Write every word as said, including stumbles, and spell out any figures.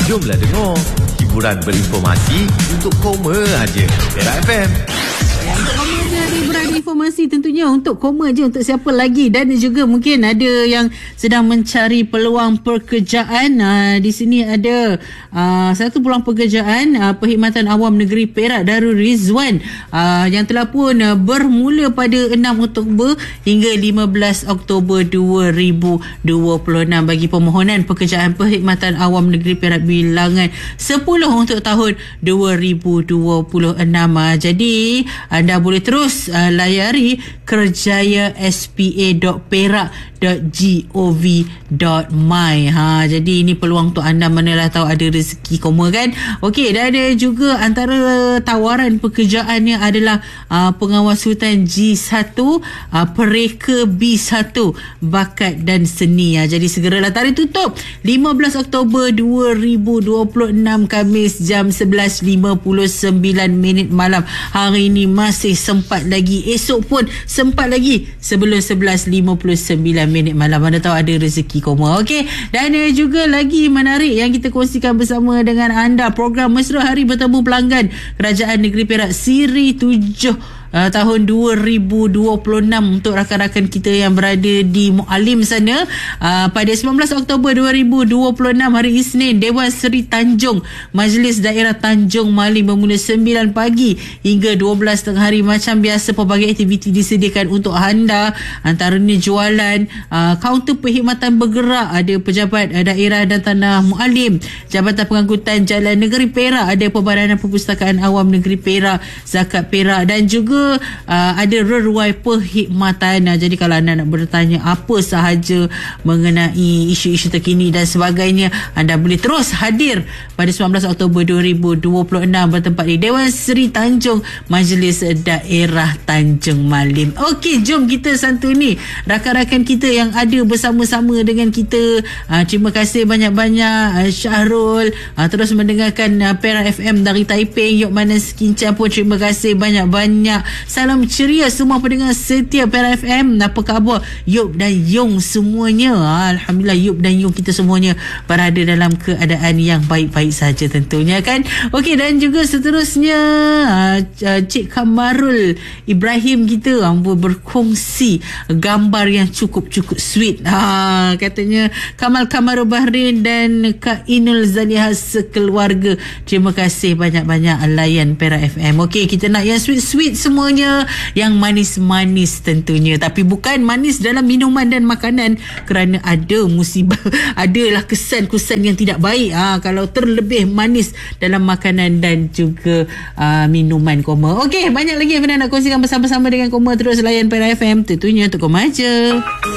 Jomlah dengar. Hiburan berinformasi untuk koma aja. Perak F M. Untuk koma je ada hiburan informasi tentunya untuk koma je, untuk siapa lagi. Dan juga mungkin ada yang sedang mencari peluang pekerjaan. Uh, di sini ada uh, satu peluang pekerjaan uh, Perkhidmatan Awam Negeri Perak Darul Rizwan uh, yang telah pun uh, bermula pada enam Oktober hingga lima belas Oktober dua ribu dua puluh enam bagi permohonan pekerjaan Perkhidmatan Awam Negeri Perak bilangan sepuluh untuk tahun dua ribu dua puluh enam. Uh, jadi anda boleh terus uh, layari kerjaya s p a dot perak dot gov dot my. Ha, jadi ini peluang untuk anda, manalah tahu ada rezeki koma kan. Okey, dan ada juga antara tawaran pekerjaannya adalah uh, pengawas hutan G satu, uh, pereka B satu, bakat dan seni. Ha, jadi segeralah, tarikh tutup lima belas Oktober dua ribu dua puluh enam Khamis jam sebelas lima puluh sembilan minit malam. Hari ini masih sempat lagi, esok pun sempat lagi sebelum sebelas lima puluh sembilan minit malam. Anda tahu ada rezeki koma. Okey, dan ada juga lagi menarik yang kita kongsikan bersama dengan anda, program Mesra Hari Bertemu Pelanggan Kerajaan Negeri Perak Siri tujuh Uh, tahun dua ribu dua puluh enam untuk rakan-rakan kita yang berada di Mualim sana. Uh, pada sembilan belas Oktober dua ribu dua puluh enam hari Isnin, Dewan Seri Tanjung Majlis Daerah Tanjung Malim bermula sembilan pagi hingga dua belas tengah hari. Macam biasa, pelbagai aktiviti disediakan untuk anda, antaranya jualan, uh, kaunter perkhidmatan bergerak, ada pejabat uh, daerah dan tanah Mualim, Jabatan Pengangkutan Jalan Negeri Perak, ada Pembadanan Perpustakaan Awam Negeri Perak, Zakat Perak, dan juga uh, ada reruai perkhidmatan. Uh, jadi kalau anda nak bertanya apa sahaja mengenai isu-isu terkini dan sebagainya, anda boleh terus hadir pada sembilan belas Oktober dua ribu dua puluh enam bertempat di Dewan Seri Tanjung Majlis Daerah Tanjung Malim. Okey, jom kita santuni rakan-rakan kita yang ada bersama-sama dengan kita. Uh, terima kasih banyak-banyak uh, Syahrul, uh, terus mendengarkan uh, Perak F M dari Taiping. Yok Manas Kincang pun terima kasih banyak-banyak. Salam ceria semua pendengar setia Perak F M. Apa khabar Yub dan Yung semuanya? Alhamdulillah, Yub dan Yung kita semuanya berada dalam keadaan yang baik-baik saja tentunya kan. Okey, dan juga seterusnya Cik Kamarul Ibrahim kita ampun berkongsi gambar yang cukup-cukup sweet. Ha, katanya Kamal Kamarul Bahrain dan Kak Inul Zaliha sekeluarga. Terima kasih banyak-banyak layan Perak F M. Okey, kita nak yang sweet-sweet semuanya, yang manis-manis tentunya, tapi bukan manis dalam minuman dan makanan, kerana ada musibah, adalah kesan-kesan yang tidak baik ha, kalau terlebih manis dalam makanan dan juga uh, minuman koma. Okey, banyak lagi yang nak kongsikan bersama-sama dengan koma. Terus layan Perak F M tentunya untuk koma aja.